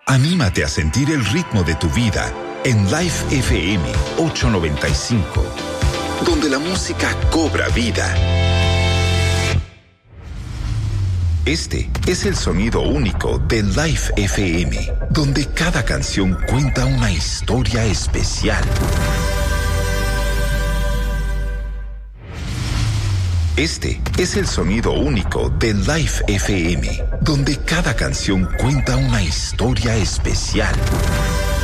Anímate a sentir el ritmo de tu vida en Life FM 895, donde la música cobra vida. Este es el sonido único de Life FM, donde cada canción cuenta una historia especial. Este es el sonido único de Life FM, donde cada canción cuenta una historia especial.